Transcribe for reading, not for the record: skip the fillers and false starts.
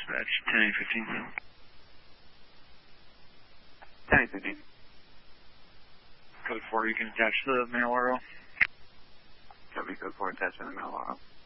dispatch, 10-8-15. 10-8-15. Code 4, you can attach the mail RO. Copy, code 4, attach to the mail RO.